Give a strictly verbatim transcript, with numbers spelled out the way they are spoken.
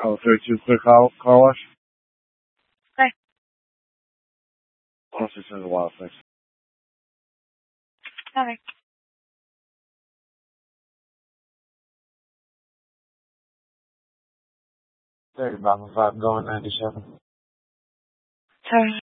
Oh, thirty-two Clear Car, car Wash? Hi. one oh six in the wild, thanks. Okay. thirty Bravo five going ninety-seven. Sorry.